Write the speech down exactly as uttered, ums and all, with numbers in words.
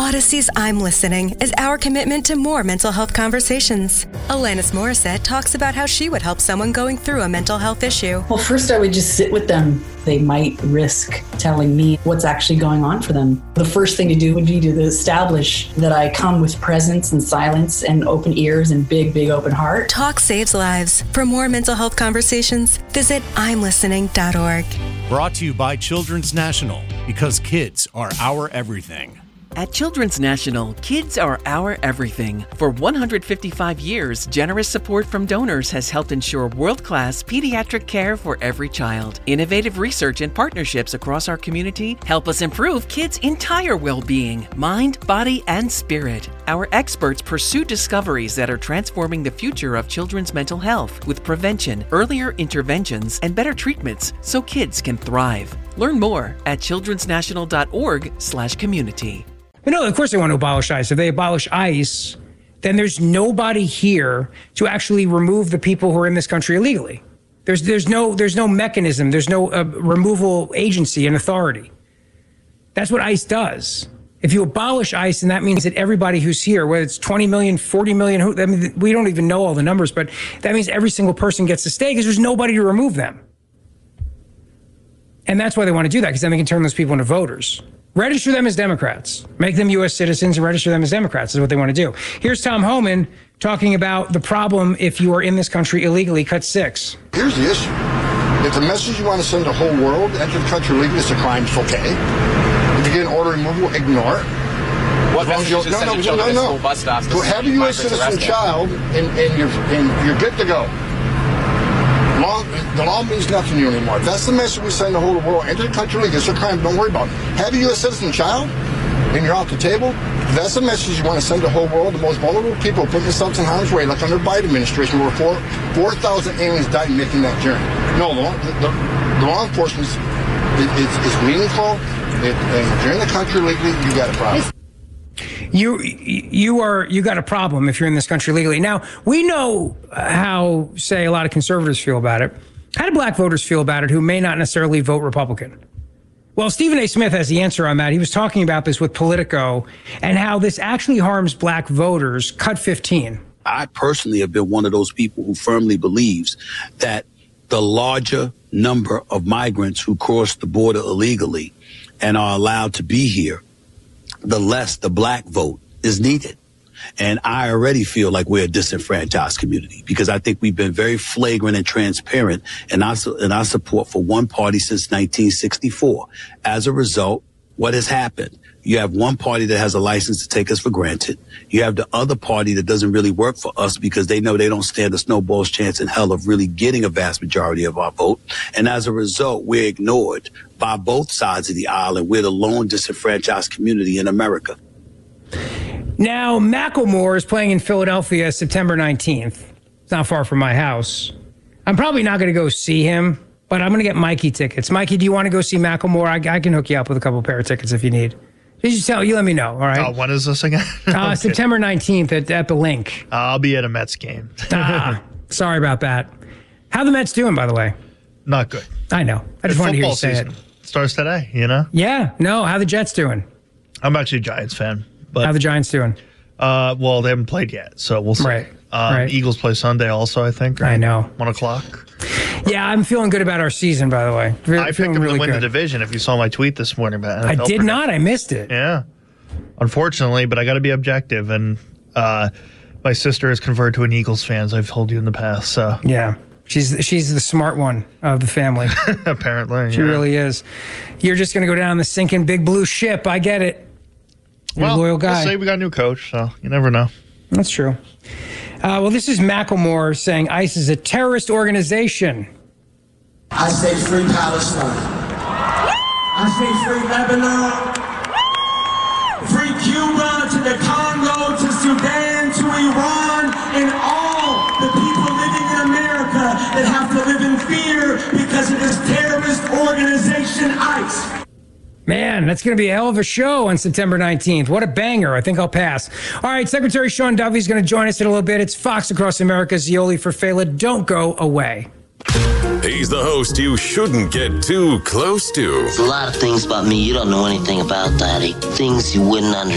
Odyssey's I'm Listening is our commitment to more mental health conversations. Alanis Morissette talks about how she would help someone going through a mental health issue. Well, first I would just sit with them. They might risk telling me what's actually going on for them. The first thing to do would be to establish that I come with presence and silence and open ears and big, big open heart. Talk saves lives. For more mental health conversations, visit I'm listening dot org. Brought to you by Children's National, because kids are our everything. At Children's National, kids are our everything. For one hundred fifty-five years, generous support from donors has helped ensure world-class pediatric care for every child. Innovative research and partnerships across our community help us improve kids' entire well-being, mind, body, and spirit. Our experts pursue discoveries that are transforming the future of children's mental health with prevention, earlier interventions, and better treatments so kids can thrive. Learn more at childrens national dot org slash community. But no, of course they want to abolish ICE. If they abolish ICE, then there's nobody here to actually remove the people who are in this country illegally. There's there's no there's no mechanism. There's no uh, removal agency and authority. That's what ICE does. If you abolish ICE, then that means that everybody who's here, whether it's twenty million, forty million, who, I mean, we don't even know all the numbers, but that means every single person gets to stay because there's nobody to remove them. And that's why they want to do that, because then they can turn those people into voters. Register them as Democrats. Make them U S citizens and register them as Democrats is what they want to do. Here's Tom Homan talking about the problem if you are in this country illegally. Cut six. Here's the issue. If the message you want to send the whole world, enter the country illegally, it's a crime, it's okay. If you get an order removal, ignore it. What message is no, no, no, no, no, no. Bus stops So have a U S citizen child, and, and, you're, and you're good to go. Law, the law means nothing to you anymore. If that's the message we send the whole world, enter the country illegally, it's a crime, don't worry about it. Have a U S citizen child, and you're off the table. If that's the message you want to send the whole world, the most vulnerable people put themselves in harm's way, like under Biden administration, where four four thousand aliens died making that journey. No, the, the, the law enforcement is it, it's, it's meaningful. It, and if you're in the country legally, you got a problem. You you are you got a problem if you're in this country legally. Now, we know how, say, a lot of conservatives feel about it. How do black voters feel about it who may not necessarily vote Republican? Well, Stephen A. Smith has the answer on that. He was talking about this with Politico and how this actually harms black voters. Cut fifteen. I personally have been one of those people who firmly believes that the larger number of migrants who cross the border illegally and are allowed to be here, the less the black vote is needed. And I already feel like we're a disenfranchised community because I think we've been very flagrant and transparent in our, in our support for one party since nineteen sixty-four. As a result, what has happened? You have one party that has a license to take us for granted. You have the other party that doesn't really work for us because they know they don't stand a snowball's chance in hell of really getting a vast majority of our vote. And as a result, we're ignored by both sides of the aisle, and we're the lone disenfranchised community in America. Now, Macklemore is playing in Philadelphia September nineteenth. It's not far from my house. I'm probably not going to go see him, but I'm going to get Mikey tickets. Mikey, do you want to go see Macklemore? I, I can hook you up with a couple pair of tickets if you need. You just tell you let me know, all right? Uh, when is this again? uh, September nineteenth at, at the Link. Uh, I'll be at a Mets game. ah, sorry about that. How the Mets doing, by the way? Not good. I know. I just wanted to hear you say season. it. Starts today, you know? Yeah. No, how the Jets doing? I'm actually a Giants fan. But, how the Giants doing? Uh, well, they haven't played yet, so we'll see. Right. Um, right. Eagles play Sunday also, I think. I know. One o'clock. Yeah, I'm feeling good about our season, by the way. Feeling I picked them really to win good. the division if you saw my tweet this morning. About I did not. I missed it. Yeah. Unfortunately, but I got to be objective. And uh, my sister is converted to an Eagles fan, as I've told you in the past. So yeah. She's she's the smart one of the family. Apparently. She yeah. really is. You're just going to go down the sinking big blue ship. I get it. You're well, a loyal guy. We'll say we got a new coach, so you never know. That's true. Uh, well, this is Macklemore saying ICE is a terrorist organization. I say free Palestine. I say free Lebanon. Free Cuba to the Congo, to Sudan, to Iran, and all the people living in America that have to live in fear because of this terrorist organization, ICE. Man, that's going to be a hell of a show on September nineteenth. What a banger. I think I'll pass. All right, Secretary Sean Duffy is going to join us in a little bit. It's Fox Across America, Zioli for Fela. Don't go away. He's the host you shouldn't get too close to. There's a lot of things about me you don't know anything about, Daddy. Things you wouldn't understand.